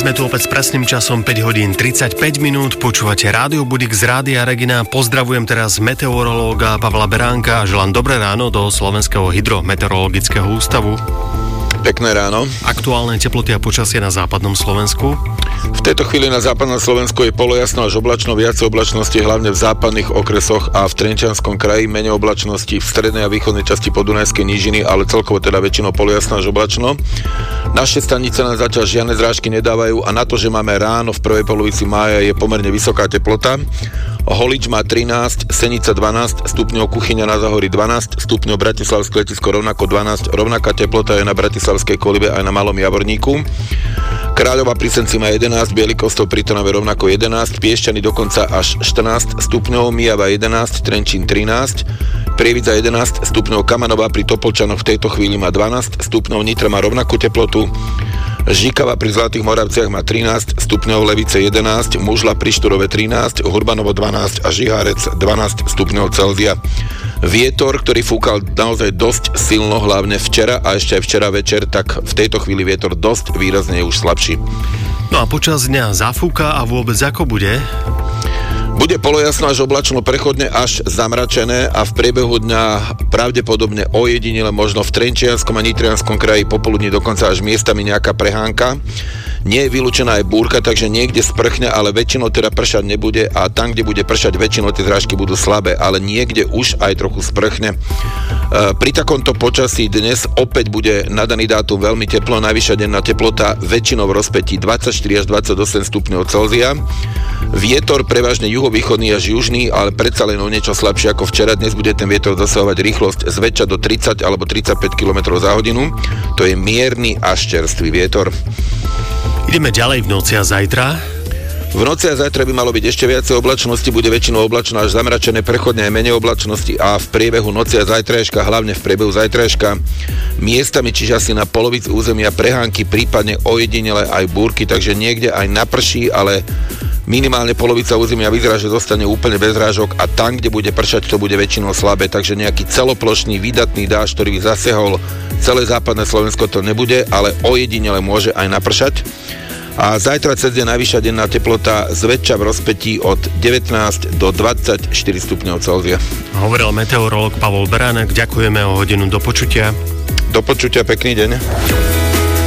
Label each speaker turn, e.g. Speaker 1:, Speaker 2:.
Speaker 1: Sme tu opäť s presným časom 5 hodín 35 minút. Počúvate Rádio Budík z Rádia Regina. Pozdravujem teraz meteorológa Pavla Beránka a želám dobré ráno do Slovenského hydrometeorologického ústavu.
Speaker 2: Pekné ráno.
Speaker 1: Aktuálne teploty a počasie na západnom Slovensku.
Speaker 2: V tejto chvíli na západnom Slovensku je polojasno až oblačno, viac oblačnosti hlavne v západných okresoch a v Trenčianskom kraji, menej oblačnosti v strednej a východnej časti Podunajskej nížiny, ale celkovo teda väčšinou polojasno až oblačno. Naše stanice nám zatiaľ žiadne zrážky nedávajú a na to, že máme ráno v prvej polovici mája, je pomerne vysoká teplota. Holič má 13, Senica 12 stupňov, Kuchyňa na Záhorí 12 stupňov, Bratislavské letisko rovnako 12, rovnaká teplota je na Bratislavskej Kolibe aj na Malom Javorníku. Kráľová pri Senci má 11, Biely Kostol pri Trnave rovnako 11, Piešťany dokonca až 14 stupňov, Myjava 11, Trenčín 13, Prievidza 11 stupňov, Kamanová pri Topolčanoch v tejto chvíli má 12 stupňov, Nitra má rovnakú teplotu, Žikava pri Zlatých Moravciach má 13 stupňov, Levice 11, Mužla pri Šturove 13, Hurbanovo 12 a Žihárec 12 stupňov Celzia. Vietor, ktorý fúkal naozaj dosť silno, hlavne včera a ešte aj včera večer, tak v tejto chvíli vietor dosť výrazne je už slabší.
Speaker 1: No a počas dňa zafúka a vôbec ako bude?
Speaker 2: Bude polojasno až oblačno, prechodne až zamračené a v priebehu dňa pravdepodobne ojedinele možno v Trenčianskom a Nitrianskom kraji popoludní dokonca až miestami nejaká prehánka. Nie je vylúčená aj búrka, takže niekde sprchne, ale väčšinou teda pršať nebude a tam, kde bude pršať, väčšinou tie zrážky budú slabé, ale niekde už aj trochu sprchne. Pri takomto počasí dnes opäť bude na daný dátum veľmi teplo, najvyššia denná teplota väčšinou v rozpätí 24 až 28 stupňov Celzia. Vietor prevažne juhovýchodný až južný, ale predsa len o niečo slabší ako včera. Dnes bude ten vietor dosahovať rýchlosť zväčša do 30 alebo 35 km za hodinu. To je mierny až čerstvý vietor.
Speaker 1: Ideme ďalej v noci a zajtra.
Speaker 2: V noci a zajtra by malo byť ešte viacej oblačnosti, bude väčšinou oblačno až zamračené, prechodne aj menej oblačnosti a v priebehu noci a zajtrajška, hlavne v priebehu zajtrajška, miestami, čiže asi na polovici územia prehánky, prípadne ojedinele aj búrky, takže niekde aj naprší, ale minimálne polovica územia vyzerá, že zostane úplne bez zrážok a tam, kde bude pršať, to bude väčšinou slabé, takže nejaký celoplošný výdatný dážď, ktorý by zasiahol celé západné Slovensko, to nebude, ale ojedinele môže aj napršať. A zajtra cez deň najvyššia denná teplota zväčša v rozpätí od 19 do 24 stupňov Celzia.
Speaker 1: Hovoril meteorológ Pavol Beránek, ďakujeme, o hodinu do počutia.
Speaker 2: Do počutia, pekný deň.